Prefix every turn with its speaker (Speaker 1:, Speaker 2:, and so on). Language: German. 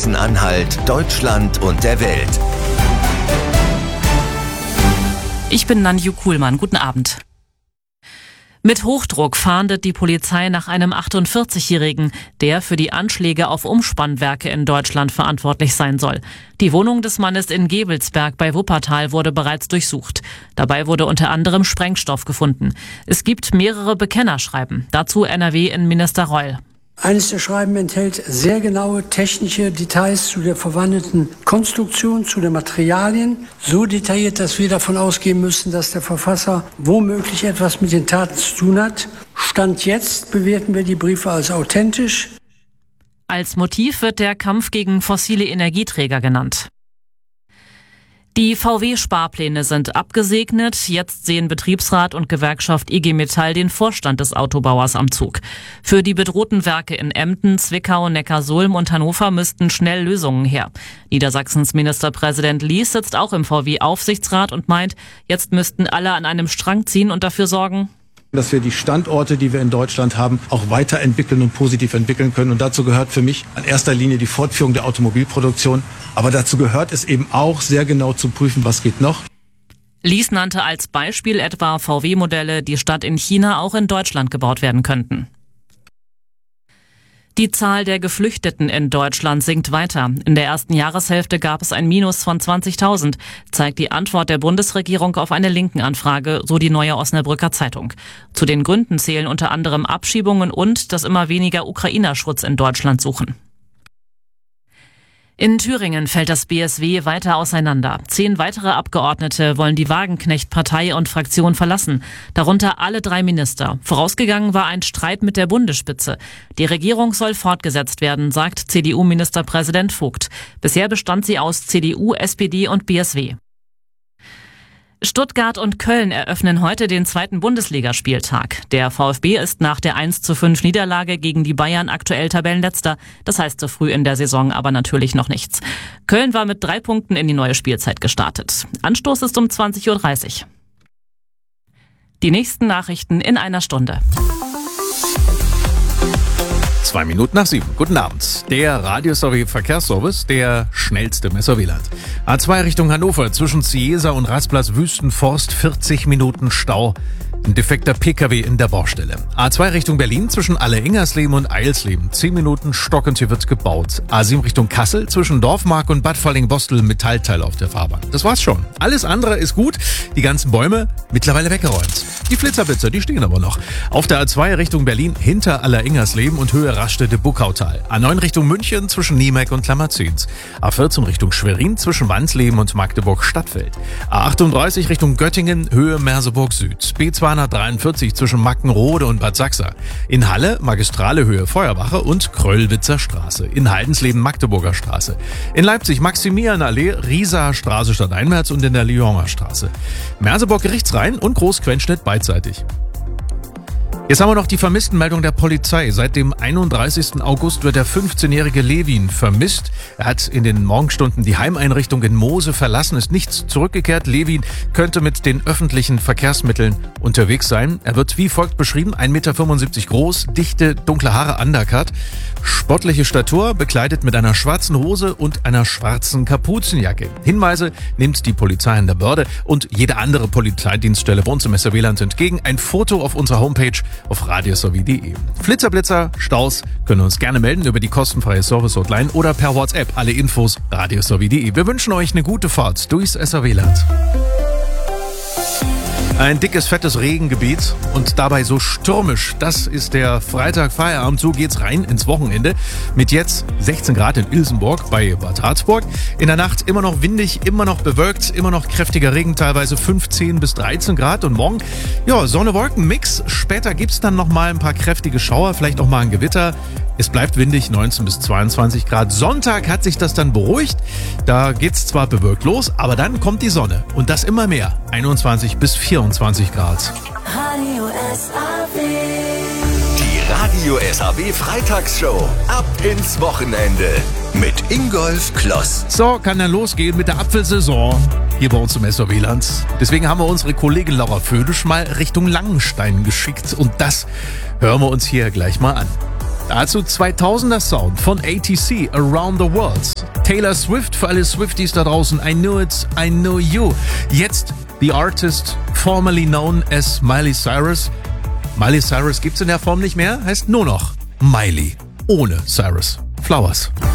Speaker 1: Sachsen-Anhalt, Deutschland und der Welt.
Speaker 2: Ich bin Nanju Kuhlmann. Guten Abend. Mit Hochdruck fahndet die Polizei nach einem 48-Jährigen, der für die Anschläge auf Umspannwerke in Deutschland verantwortlich sein soll. Die Wohnung des Mannes in Gevelsberg bei Wuppertal wurde bereits durchsucht. Dabei wurde unter anderem Sprengstoff gefunden. Es gibt mehrere Bekennerschreiben. Dazu NRW-Innenminister Reul.
Speaker 3: Eines der Schreiben enthält sehr genaue technische Details zu der verwandelten Konstruktion, zu den Materialien. So detailliert, dass wir davon ausgehen müssen, dass der Verfasser womöglich etwas mit den Taten zu tun hat. Stand jetzt bewerten wir die Briefe als authentisch.
Speaker 2: Als Motiv wird der Kampf gegen fossile Energieträger genannt. Die VW-Sparpläne sind abgesegnet. Jetzt sehen Betriebsrat und Gewerkschaft IG Metall den Vorstand des Autobauers am Zug. Für die bedrohten Werke in Emden, Zwickau, Neckarsulm und Hannover müssten schnell Lösungen her. Niedersachsens Ministerpräsident Lies sitzt auch im VW-Aufsichtsrat und meint, jetzt müssten alle an einem Strang ziehen und dafür sorgen,
Speaker 4: dass wir die Standorte, die wir in Deutschland haben, auch weiterentwickeln und positiv entwickeln können. Und dazu gehört für mich in erster Linie die Fortführung der Automobilproduktion. Aber dazu gehört es eben auch, sehr genau zu prüfen, was geht noch.
Speaker 2: Lies nannte als Beispiel etwa VW-Modelle, die statt in China auch in Deutschland gebaut werden könnten. Die Zahl der Geflüchteten in Deutschland sinkt weiter. In der ersten Jahreshälfte gab es ein Minus von 20.000, zeigt die Antwort der Bundesregierung auf eine Linken-Anfrage, so die Neue Osnabrücker Zeitung. Zu den Gründen zählen unter anderem Abschiebungen und dass immer weniger Ukrainer Schutz in Deutschland suchen. In Thüringen fällt das BSW weiter auseinander. 10 weitere Abgeordnete wollen die Wagenknecht-Partei und Fraktion verlassen, darunter alle 3 Minister. Vorausgegangen war ein Streit mit der Bundesspitze. Die Regierung soll fortgesetzt werden, sagt CDU-Ministerpräsident Vogt. Bisher bestand sie aus CDU, SPD und BSW. Stuttgart und Köln eröffnen heute den 2. Bundesligaspieltag. Der VfB ist nach der 1:5 Niederlage gegen die Bayern aktuell Tabellenletzter. Das heißt so früh in der Saison aber natürlich noch nichts. Köln war mit 3 Punkten in die neue Spielzeit gestartet. Anstoß ist um 20.30 Uhr. Die nächsten Nachrichten in einer Stunde.
Speaker 5: 2 Minuten nach 7. Guten Abend. Der Radio-Verkehrsservice, der schnellste im SRW-Land. A2 Richtung Hannover zwischen Ciesa und Rastplatz Wüstenforst 40 Minuten Stau. Ein defekter PKW in der Baustelle. A2 Richtung Berlin zwischen Alle-Ingersleben und Eilsleben. 10 Minuten Stock und hier wird gebaut. A7 Richtung Kassel zwischen Dorfmark und Bad Falling-Bostel Metallteil auf der Fahrbahn. Das war's schon. Alles andere ist gut. Die ganzen Bäume mittlerweile weggeräumt. Die Flitzerbitzer, die stehen aber noch. Auf der A2 Richtung Berlin hinter Aller-Ingersleben und Höhe Raststätte-Buckautal. A9 Richtung München zwischen Niemeck und Klammerzins. A14 Richtung Schwerin zwischen Wansleben und Magdeburg-Stadtfeld. A38 Richtung Göttingen, Höhe Merseburg Süd. B243 zwischen Mackenrode und Bad Sachsa. In Halle Magistrale Höhe Feuerwache und Kröllwitzer Straße. In Haldensleben Magdeburger Straße. In Leipzig Maximilianallee, Rieser Straße stadteinwärts und in der Lyoner Straße. Merseburg Gerichtsrhein und Großquentschnitt beidseitig. Jetzt haben wir noch die Vermisstenmeldung der Polizei. Seit dem 31. August wird der 15-jährige Levin vermisst. Er hat in den Morgenstunden die Heimeinrichtung in Moose verlassen, ist nicht zurückgekehrt. Levin könnte mit den öffentlichen Verkehrsmitteln unterwegs sein. Er wird wie folgt beschrieben: 1,75 Meter groß, dichte, dunkle Haare, Undercut, sportliche Statur, bekleidet mit einer schwarzen Hose und einer schwarzen Kapuzenjacke. Hinweise nimmt die Polizei in der Börde und jede andere Polizeidienststelle bei uns im SRW-Land entgegen. Ein Foto auf unserer Homepage auf radiosowie.de. Flitzer, Staus können uns gerne melden über die kostenfreie Service-Hotline oder per WhatsApp. Alle Infos radiosowie.de. Wir wünschen euch eine gute Fahrt durchs SRW-Land. Ein dickes, fettes Regengebiet und dabei so stürmisch. Das ist der Freitag-Feierabend. So geht's rein ins Wochenende. Mit jetzt 16 Grad in Ilsenburg bei Bad Harzburg. In der Nacht immer noch windig, immer noch bewölkt, immer noch kräftiger Regen, teilweise 15 bis 13 Grad. Und morgen, ja, Sonne-Wolken-Mix. Später gibt's dann noch mal ein paar kräftige Schauer, vielleicht auch mal ein Gewitter. Es bleibt windig, 19 bis 22 Grad. Sonntag hat sich das dann beruhigt. Da geht's zwar bewölkt los, aber dann kommt die Sonne. Und das immer mehr. 21 bis 24 Grad.
Speaker 1: Radio SAW. Die Radio SAW Freitagsshow. Ab ins Wochenende. Mit Ingolf Kloss.
Speaker 5: So, kann dann losgehen mit der Apfelsaison hier bei uns im SRW-Land. Deswegen haben wir unsere Kollegin Laura Födisch mal Richtung Langenstein geschickt. Und das hören wir uns hier gleich mal an. Dazu 2000er Sound von ATC, Around the World. Taylor Swift, für alle Swifties da draußen, I Knew It, I Know You. Jetzt the artist formerly known as Miley Cyrus. Miley Cyrus gibt's in der Form nicht mehr, heißt nur noch Miley, ohne Cyrus. Flowers.